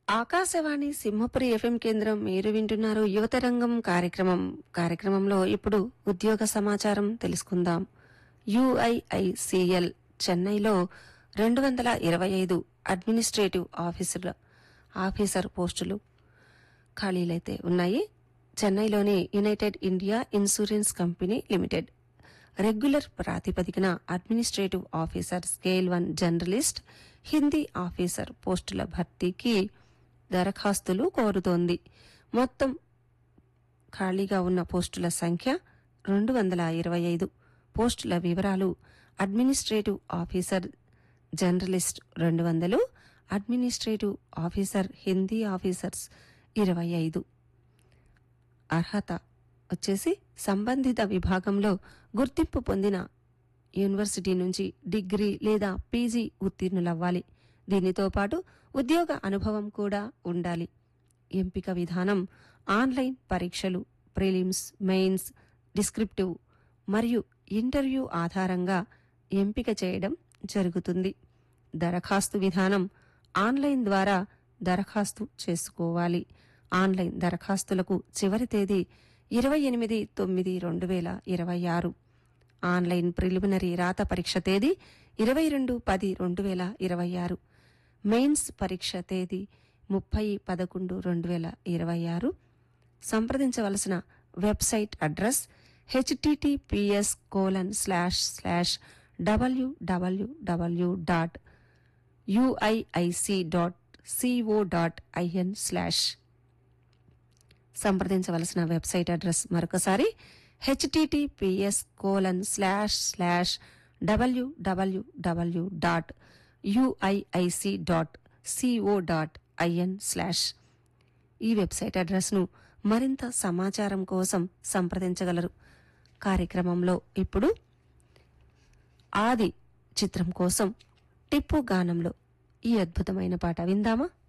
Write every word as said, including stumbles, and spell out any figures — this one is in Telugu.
ఆకాశవాణి సింహపురి ఎఫ్ఎం కేంద్రం మీరు వింటున్నారు యువతరంగం కార్యక్రమం కార్యక్రమంలో ఇప్పుడు ఉద్యోగ సమాచారం తెలుసుకుందాం. యుఐఐసిఎల్ చెన్నైలో రెండు వందల ఇరవై ఐదు అడ్మినిస్ట్రేటివ్ ఆఫీసర్ల ఆఫీసర్ పోస్టులు ఖాళీలైతే ఉన్నాయి. చెన్నైలోని United India insurance company limited regular ప్రాతిపదికన administrative officer scale one journalist Hindi officer పోస్టుల భర్తీకి దరఖాస్తులు కోరుతోంది. మొత్తం ఖాళీగా ఉన్న పోస్టుల సంఖ్య రెండు వందల ఇరవై ఐదు. పోస్టుల వివరాలు: అడ్మినిస్ట్రేటివ్ ఆఫీసర్ జర్నలిస్ట్ రెండు వందలు, అడ్మినిస్ట్రేటివ్ ఆఫీసర్ హిందీ ఆఫీసర్స్ ఇరవై ఐదు. అర్హత వచ్చేసి సంబంధిత విభాగంలో గుర్తింపు పొందిన యూనివర్సిటీ నుంచి డిగ్రీ లేదా పీజీ ఉత్తీర్ణులవ్వాలి. దీనితో పాటు ఉద్యోగ అనుభవం కూడా ఉండాలి. ఎంపిక విధానం: ఆన్లైన్ పరీక్షలు, ప్రిలిమ్స్, మెయిన్స్, డిస్క్రిప్టివ్ మరియు ఇంటర్వ్యూ ఆధారంగా ఎంపిక చేయడం జరుగుతుంది. దరఖాస్తు విధానం: ఆన్లైన్ ద్వారా దరఖాస్తు చేసుకోవాలి. ఆన్లైన్ దరఖాస్తులకు చివరి తేదీ ఇరవై ఎనిమిది తొమ్మిది రెండు వేల ఇరవై ఆరు. ఆన్లైన్ ప్రిలిమినరీ రాత పరీక్ష తేదీ ఇరవై రెండు పది రెండు వేల ఇరవై ఆరు. మెయిన్స్ పరీక్ష తేదీ ముప్పై పదకొండు రెండు వేల ఇరవై ఆరు. సంప్రదించవలసిన website address HTTPS colon slash slash WWW dot UIIC dot CO dot IN slash. సంప్రదించవలసిన వెబ్సైట్ అడ్రస్ మరొకసారి HTTPS colon slash slash WWW dot UIIC dot CO dot IN slash. ఈ వెబ్సైట్ అడ్రస్ను మరింత సమాచారం కోసం సంప్రదించగలరు. కార్యక్రమంలో ఇప్పుడు ఆది చిత్రం కోసం టిప్పు గానంలో ఈ అద్భుతమైన పాట విందామా?